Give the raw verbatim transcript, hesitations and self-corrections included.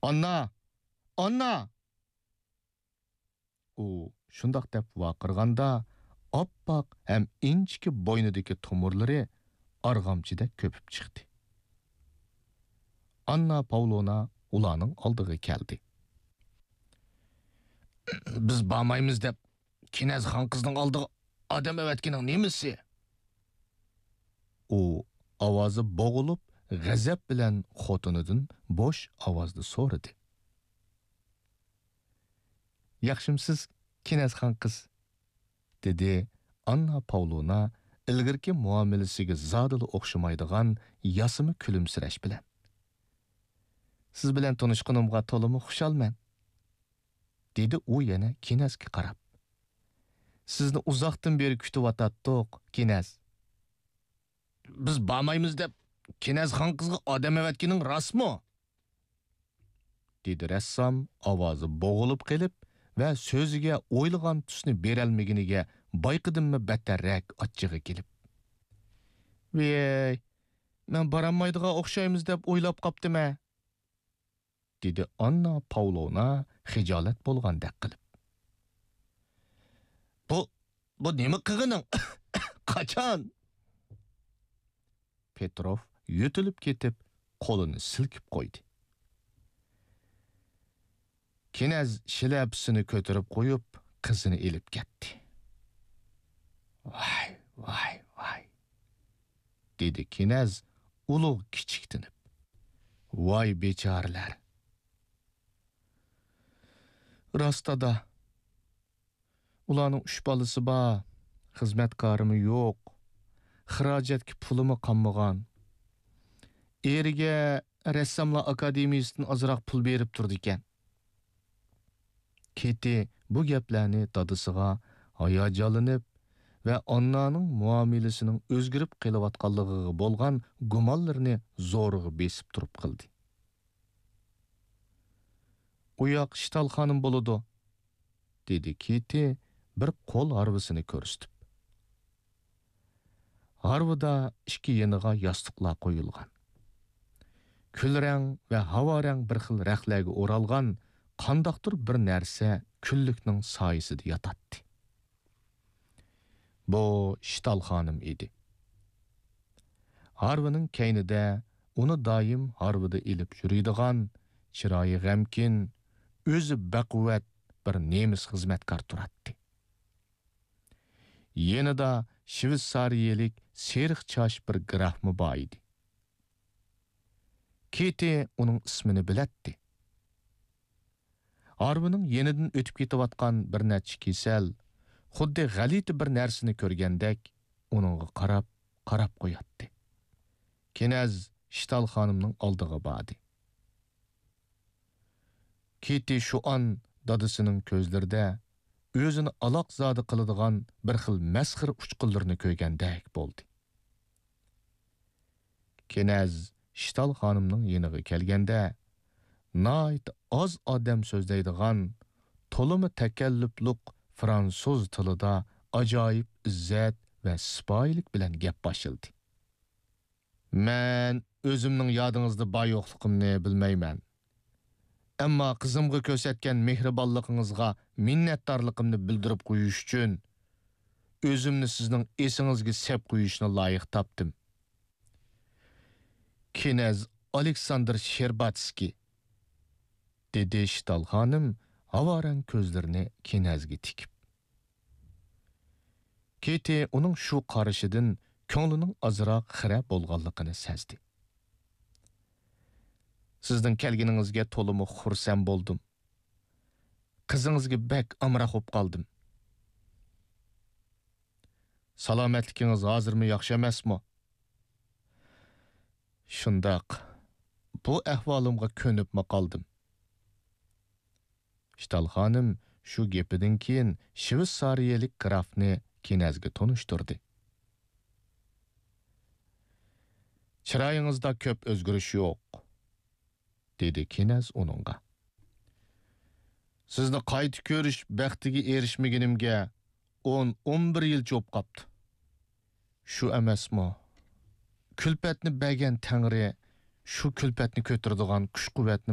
Anna! Anna! U shundoq deb vaqirganda, oppoq ham inchki bo'ynidagi tomirlari arg'amchidek ko'pib chiqdi. Anna Pavlona ularning oldiga keldi. Biz bormaymiz deb Kinaz xon qizning oldiga odam avatkining nemisi? U ovozi bo'g'ilib, g'azab bilan xotinidan bo'sh ovozda so'radi. Yaxshimsiz, Kinaz xon qiz, dedi Anna Pavlona ilgirki muomalasiga zodili o'xshamaydigan yasimi kulimsirash bilan. Siz bilan tanishganimga to'liq xushalman, dedi u yana Kinazga qarab. Sizni uzoqdan beri kutib o'tatdik, Kinaz. Biz bormaymiz deb Kinaz xon qizga odam avatkining rostmi? dedi rassom ovozi bo'g'ilib qilib va so'ziga o'ylagan tusni beralmaginiga bayqidimmi battarrak ochchig'i kelib. Vey, men boramaydigan o'xshaymiz deb o'ylab qopdim-a, dedi Anna Pavlona xijolat bo'lgandek qilib. Bu, bu nima qilganing? Qachon? Petrov yutilib ketib, qo'lini silkib qo'ydi. Kinaz shilabsini ko'tarib qo'yib, qizini elib ketdi. Voy, voy, voy, dedi Kinaz ulug' kichiktinib. Voy bechoralar. Rastada ularning uch bolasi bor, xizmatkorimi yo'q, xirojatga pulimi qolmagan. Eriga Rassamlar akademiyasidan ozroq pul berib turdi ekan. Keti bu gaplarni dadisiga hayajonlanib va onnaning muomalasining o'zgarib kelayotganligiga bo'lgan gumonlarini zo'rg'a besib turib qildi. U yoq Shtalxonim bo'ladi, dedi Keti bir qo'l harvisini ko'rsatib. Harvida ikki yeniga yostiqlar qo'yilgan. Kulrang va havorang bir xil raqlarga o'ralgan qandoqdir bir narsa kunlikning soyasida yotadi. Bu Shtalxonim edi. Harvining keynida uni doim harvida ilib yuradigan, chiroyi g'amkin, o'zi baquvvat bir nemis xizmatkor turadi. Yenida Shvetsariyalik seriq chosh bir grafmi bor edi. Keti uning ismini biladi. Harvining yenidan o'tib ketayotgan bir necha kasal, xuddi g'alati bir narsani ko'rgandek uningga qarab, qarab qo'yadi. Kinaz Shtalxonimning oldiga bordi. Keti shu an dadisining ko'zlarida o'zini aloqzodi qiladigan bir xil masxir uchqunlarni ko'rgandek bo'ldi. Kinaz Shtalxonimning yeniga kelganda nayt oz odam so'zlaydigan, to'limi takallufliq fransuz tilida ajoyib izzat va sipoyilik bilan gap boshladi. Men o'zimning yodingizda bor yo'qligimni bilmayman. Ammo qizimga ko'rsatgan mehribonligingizga minnatdorligimni bildirib qo'yish uchun o'zimni sizning esingizga sep qo'yishni loyiq topdim. Kinaz Aleksandr Sherbatskiy, dedi Shtalxonim havorang ko'zlarini Kinazga tikib. Keti uning shu qarashidan ko'nglining ozroq xira bo'lganligini sezdi. Sizning kelganingizga to'liq xursand bo'ldim. Qizingizga bak amroq bo'lib qoldim. Salomatligingiz hozirmi yaxshi emasmi? Shundoq, bu ahvolimga ko'nibmi qoldim. Shtalxonim shu gapidan keyin Shvetsariyalik grafni Kinazga tanishtirdi. Chiroyingizda ko'p o'zgarish yo'q, dedi Kinaz uningga. Sizni qayta ko'rish baxtiga erishmaganimga o'n o'n bir yil cho'p qopti. Shu emasmi? Kulpatni bergan Tangri shu kulpatni ko'taradigan kuch-quvvatni